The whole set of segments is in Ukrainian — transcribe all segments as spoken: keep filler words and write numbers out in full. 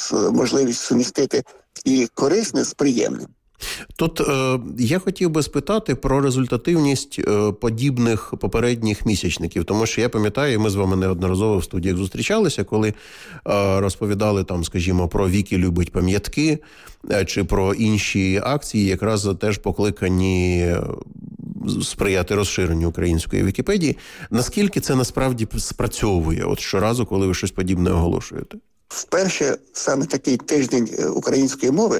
можливість сумістити і корисне з приємним. Тут е, я хотів би спитати про результативність е, подібних попередніх місячників, тому що я пам'ятаю, ми з вами неодноразово в студіях зустрічалися, коли е, розповідали там, скажімо, про «Вікі любить пам'ятки» е, чи про інші акції, якраз теж покликані сприяти розширенню української Вікіпедії. Наскільки це насправді спрацьовує от щоразу, коли ви щось подібне оголошуєте? Вперше саме такий тиждень української мови,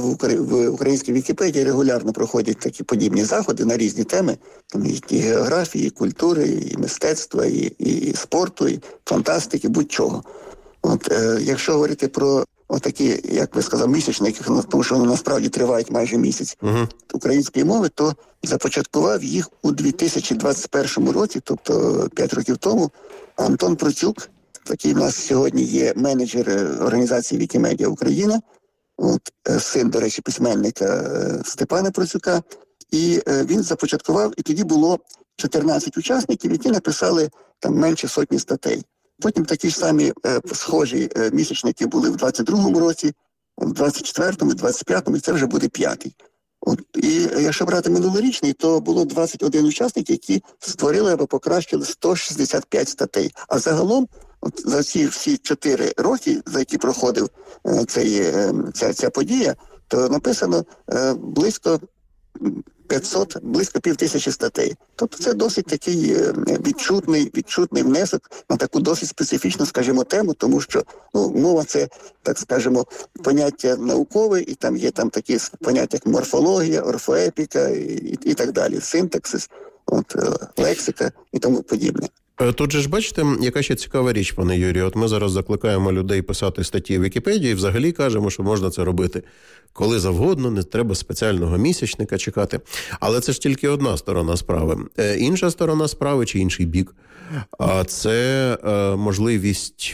в українській Вікіпедії регулярно проходять такі подібні заходи на різні теми, там і географії, і культури, і мистецтва, і, і спорту, і фантастики, будь-чого. От, е, якщо говорити про отакі, як ви сказав, місячники, тому що вони насправді тривають майже місяць uh-huh. української мови, то започаткував їх у дві тисячі двадцять першому році, тобто п'ять років тому, Антон Процюк, такий в нас сьогодні є менеджер організації Вікімедія Україна, от, син, до речі, письменника Степана Процюка, і він започаткував, і тоді було чотирнадцять учасників, які написали там менше сотні статей. Потім такі ж самі е, схожі е, місячники були в двадцять другому році, в двадцять четвертому, в двадцять п'ятому, і це вже буде п'ятий. От, і якщо брати минулорічний, то було двадцять один учасників, які створили або покращили сто шістдесят п'ять статей. А загалом, от, за ці всі чотири роки, за які проходив е, цей, е, ця, ця подія, то написано е, близько п'ятсот, близько пів тисячі статей. Тобто це досить такий відчутний, відчутний внесок на таку досить специфічну, скажімо, тему, тому що ну, мова це, так скажемо, поняття наукове, і там є там такі поняття, як морфологія, орфоепіка і, і, і так далі, синтаксис, от, лексика і тому подібне. Тут же ж бачите, яка ще цікава річ, пане Юрію. От ми зараз закликаємо людей писати статті в Вікіпедії і взагалі кажемо, що можна це робити коли завгодно, не треба спеціального місячника чекати. Але це ж тільки одна сторона справи. Інша сторона справи чи інший бік – це можливість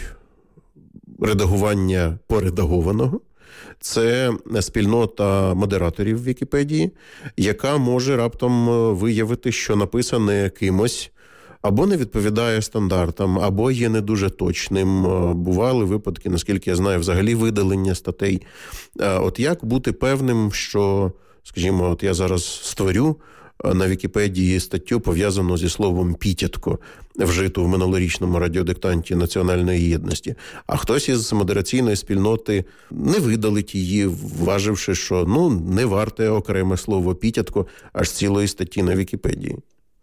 редагування поредагованого. Це спільнота модераторів в Вікіпедії, яка може раптом виявити, що написане кимось або не відповідає стандартам, або є не дуже точним. Бували випадки, наскільки я знаю, взагалі видалення статей. От як бути певним, що, скажімо, от я зараз створю на Вікіпедії статтю, пов'язану зі словом «пітятко», вжиту в минулорічному радіодиктанті Національної єдності, а хтось із модераційної спільноти не видалить її, вваживши, що ну не варте окреме слово «пітятко» аж цілої статті на Вікіпедії.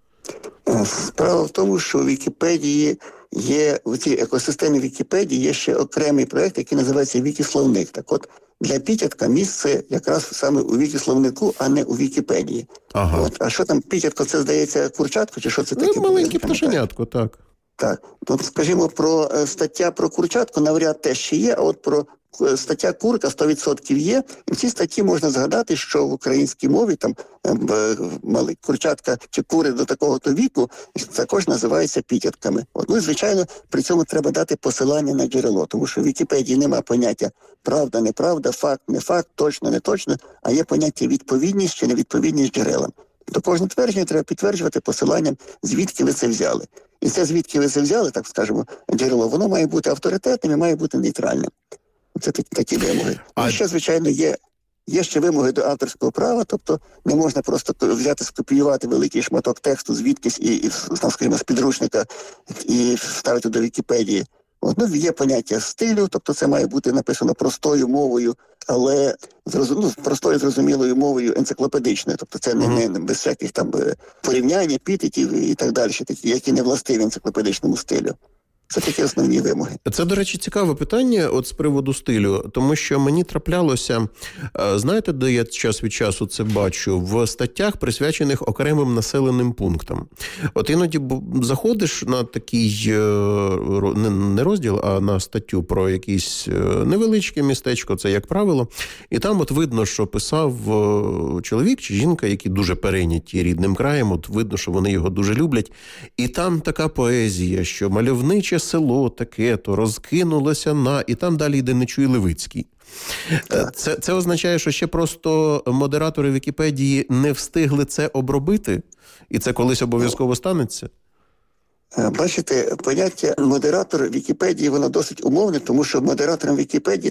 Справа в тому, що у Вікіпедії є, у цій екосистемі Вікіпедії є ще окремий проєкт, який називається Вікісловник. Так от, для пітятка місце якраз саме у Вікісловнику, а не у Вікіпедії. Ага. От, а що там пітятко, це, здається, курчатко, чи що це таке? Ну, маленьке пташенятко, так. Так. Тут, скажімо, про стаття про курчатку навряд теж ще є, а от про стаття курка сто відсотків є. І в цій статті можна згадати, що в українській мові там мали курчатка чи кури до такого-то віку також називаються пітятками. От, ну і, звичайно, при цьому треба дати посилання на джерело, тому що в Вікіпедії немає поняття правда, неправда, факт, не факт, точно, не точно, а є поняття відповідність чи невідповідність джерелам. До кожного твердження треба підтверджувати посиланням, звідки ви це взяли. І це, звідки ви це взяли, так скажемо, джерело, воно має бути авторитетним і має бути нейтральним. Це такі, такі вимоги. А ще, звичайно, є, є ще вимоги до авторського права, тобто не можна просто взяти, скопіювати великий шматок тексту звідкись і, і скажімо, з підручника і вставити до Вікіпедії. От, ну, є поняття стилю, тобто це має бути написано простою мовою, але ну, простою, зрозумілою мовою енциклопедичною. Тобто це не, не без всяких там порівнянь, епітетів і так далі, такі, які не властиві енциклопедичному стилю. Це такі основні вимоги. Це, до речі, цікаве питання от з приводу стилю, тому що мені траплялося, знаєте, де я час від часу це бачу, в статтях, присвячених окремим населеним пунктам. От іноді заходиш на такий, не розділ, а на статтю про якесь невеличке містечко, це як правило, і там от видно, що писав чоловік чи жінка, які дуже перейняті рідним краєм, от видно, що вони його дуже люблять, і там така поезія, що мальовниче село таке-то розкинулося на... І там далі йде Нечуй Левицький. Це, це означає, що ще просто модератори Вікіпедії не встигли це обробити? І це колись обов'язково станеться? Бачите, поняття модератор Вікіпедії, воно досить умовне, тому що модератором Вікіпедії